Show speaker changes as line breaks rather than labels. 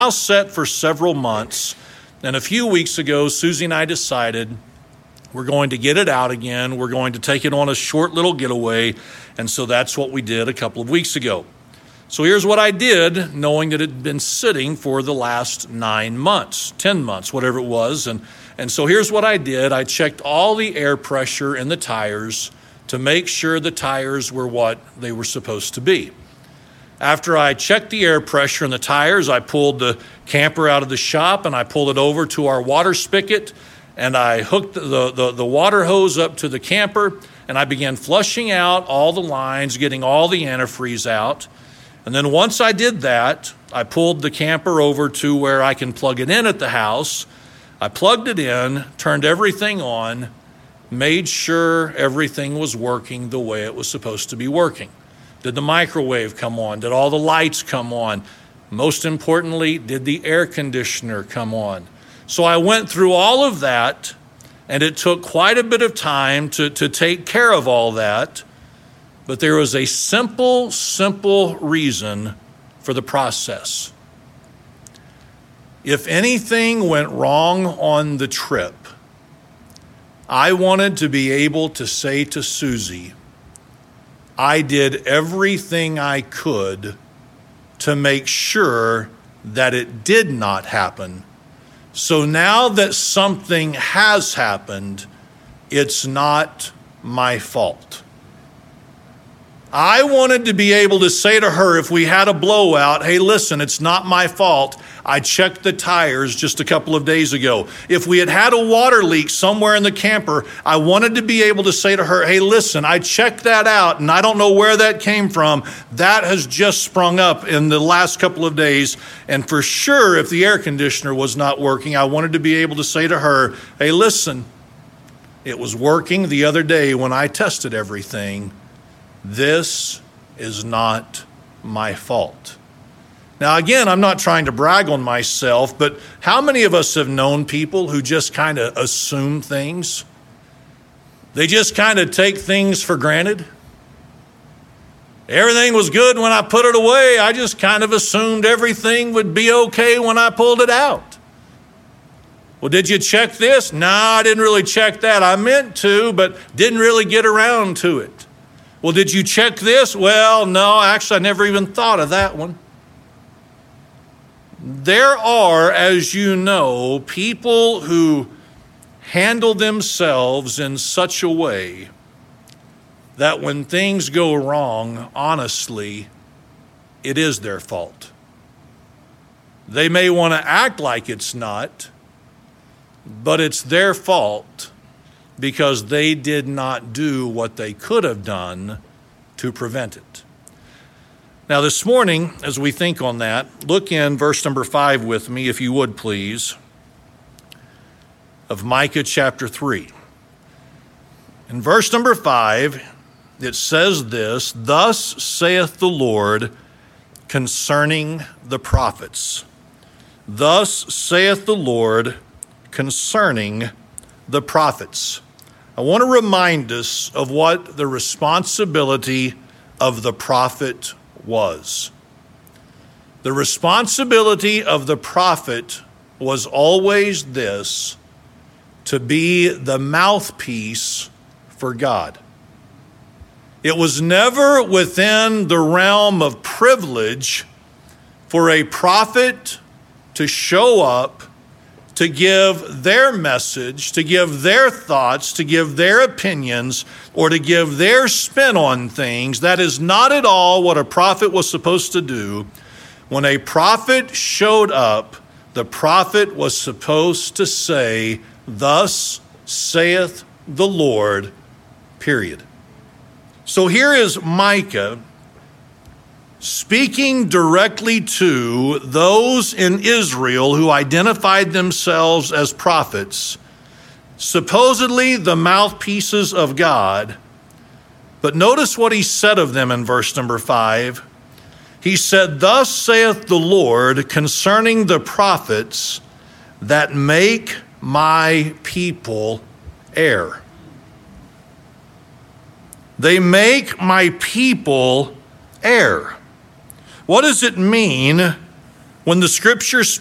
set for several months, and a few weeks ago, Susie and I decided we're going to get it out again. We're going to take it on a short little getaway, and so that's what we did a couple of weeks ago. So here's what I did, knowing that it had been sitting for the last 9 months, 10 months, whatever it was. And so here's what I did. I checked all the air pressure in the tires to make sure the tires were what they were supposed to be. After I checked the air pressure in the tires, I pulled the camper out of the shop and I pulled it over to our water spigot, and I hooked the water hose up to the camper, and I began flushing out all the lines, getting all the antifreeze out. And then once I did that, I pulled the camper over to where I can plug it in at the house. I plugged it in, turned everything on, made sure everything was working the way it was supposed to be working. Did the microwave come on? Did all the lights come on? Most importantly, did the air conditioner come on? So I went through all of that, and it took quite a bit of time to take care of all that. But there was a simple reason for the process. If anything went wrong on the trip, I wanted to be able to say to Susie, I did everything I could to make sure that it did not happen. So now that something has happened, it's not my fault. I wanted to be able to say to her if we had a blowout, hey, listen, it's not my fault. I checked the tires just a couple of days ago. If we had a water leak somewhere in the camper, I wanted to be able to say to her, hey, listen, I checked that out and I don't know where that came from. That has just sprung up in the last couple of days. And for sure, if the air conditioner was not working, I wanted to be able to say to her, hey, listen, it was working the other day when I tested everything. This is not my fault. Now, again, I'm not trying to brag on myself, but how many of us have known people who just kind of assume things? They just kind of take things for granted. Everything was good when I put it away. I just kind of assumed everything would be okay when I pulled it out. Well, did you check this? No, I didn't really check that. I meant to, but didn't really get around to it. Well, did you check this? Well, no, actually, I never even thought of that one. There are, as you know, people who handle themselves in such a way that when things go wrong, honestly, it is their fault. They may want to act like it's not, but it's their fault because they did not do what they could have done to prevent it. Now, this morning, as we think on that, look in verse number 5 with me, if you would, please, of Micah chapter 3. In verse number 5, it says this, thus saith the Lord concerning the prophets. Thus saith the Lord concerning the prophets. I want to remind us of what the responsibility of the prophet was. The responsibility of the prophet was always this, to be the mouthpiece for God. It was never within the realm of privilege for a prophet to show up, to give their message, to give their thoughts, to give their opinions, or to give their spin on things. That is not at all what a prophet was supposed to do. When a prophet showed up, the prophet was supposed to say, thus saith the Lord, period. So here is Micah speaking directly to those in Israel who identified themselves as prophets, supposedly the mouthpieces of God. But notice what he said of them in verse number 5. He said, thus saith the Lord concerning the prophets that make my people err. They make my people err. What does it mean When the scripture